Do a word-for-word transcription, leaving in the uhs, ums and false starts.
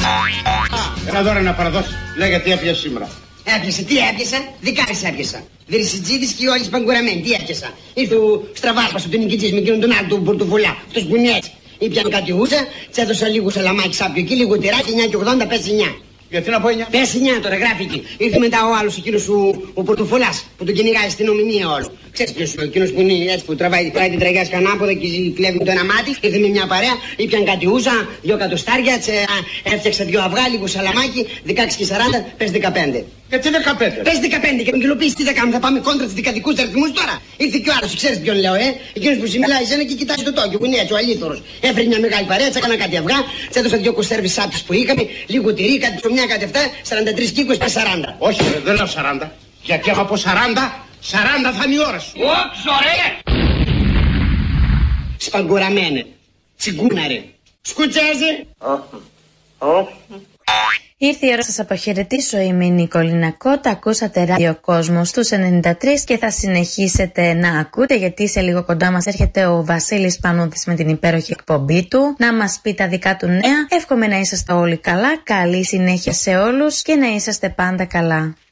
Ένα δώρο να παραδώσει. Λέγε τι έπιασε σήμερα. Έπιασε, τι έπιασα, δικάρις έπιασα. Βερσιτζίδης και όλοι σπαγκουραμένοι, τι έπιασα. Ήρθε ο στραβάσπας του νικητής με εκείνον τον άλλο του πορτοφολά. Αυτός που είναι έτσι. Ήπιαν κάτι ούσα, της έδωσα λίγο σαλαμάκι σάπιο εκεί, λίγο τυράκι, εννιά και ογδόντα, πέσει εννιά. Γιατί να πω εννιά. Πες εννιά τώρα, γράφει εκεί. Ήρθε μετά ο άλλος εκείνος ο, ο πορτοφολάς που τον κυνηγάει στην ομιλία όλο. Ξέρεις ποιος είναι, εκείνος που είναι έτσι που τραβάει, τραβάει την τραγιά σκανάποδα και κλέβει το ένα μάτι. Ήρθε με μια παρέα, ήπιαν κάτι ούζα, δυο κατοστάρια, τσε, έφτιαξα δυο αυγά, λίγο σαλαμάκι, δεκαέξι και σαράντα, πες δεκαπέντε. Γιατί δεκαπέντε. Πες δεκαπέντε και με κυλοποίηση τι θα κάνουμε, θα πάμε κόντρα στους δικατικούς αριθμούς τώρα. Ήρθε και ο άλλος, ξέρεις ποιον λέω, ε. Εκείνος που συμμιλάει σένα και κοιτάζει το τόκιο, που είναι έτσι ο αλήθωρος. Έφερε μια μεγάλη παρέα, τσάκανα κάτι αυγά, τσέδωσα δυο κονσέρβες σάπιες που είχαμε, λίγο τυρί, κάτι ψωμιά, κάτι αυτά, σαράντα τρεις κύκους, πες σαράντα. Όχι, ρε, δεν λέω σαράντα. Γιατί άμα πω σαράντα, σαράντα θα είναι η ώρα σου. Όξ, ωραία. Σπαγκουραμένε, τσιγκούναρε, σκουτσέζε. Ήρθε η ώρα να σας αποχαιρετήσω. Είμαι η Νικολίνα Κότα. Ακούσατε ράδιο Κόσμο στους ενενήντα τρία και θα συνεχίσετε να ακούτε, γιατί σε λίγο κοντά μας έρχεται ο Βασίλης Πανούδης με την υπέροχη εκπομπή του να μας πει τα δικά του νέα. Εύχομαι να είσαστε όλοι καλά, καλή συνέχεια σε όλους και να είσαστε πάντα καλά.